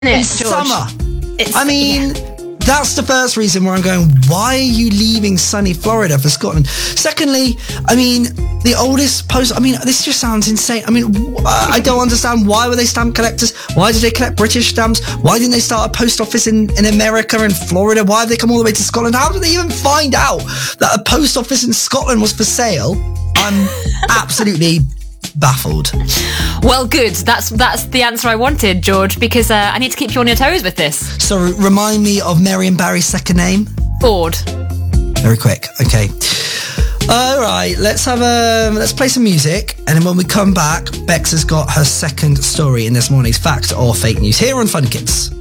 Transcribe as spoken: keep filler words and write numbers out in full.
It's George. summer. It's, I mean, yeah. that's the first reason where I'm going, why are you leaving sunny Florida for Scotland? Secondly, I mean, the oldest post, I mean, this just sounds insane. I mean, I don't understand, why were they stamp collectors? Why did they collect British stamps? Why didn't they start a post office in, in America and Florida? Why have they come all the way to Scotland? How did they even find out that a post office in Scotland was for sale? I'm absolutely baffled. Well, good. That's that's the answer I wanted, George, because uh, I need to keep you on your toes with this. So remind me of Mary and Barry's second name. Ford. Very quick. Okay. All right. Let's have a let's play some music, and then when we come back, Bex has got her second story in this morning's fact or fake news here on Fun Kids.